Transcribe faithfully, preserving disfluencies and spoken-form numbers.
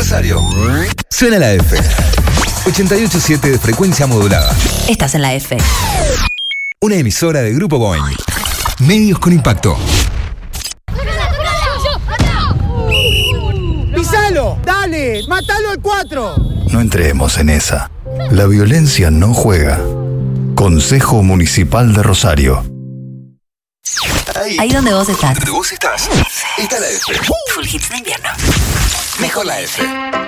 Rosario. Suena la F. ochenta y ocho punto siete de frecuencia modulada. Estás en la F. Una emisora de Grupo Boing. Medios con impacto. ¡Pisalo! ¡Dale! ¡Mátalo al cuatro! No entremos en esa. La violencia no juega. Consejo Municipal de Rosario. Ahí, Ahí donde vos estás. Donde vos estás. Está la F. Full hits de invierno. Mejor la F.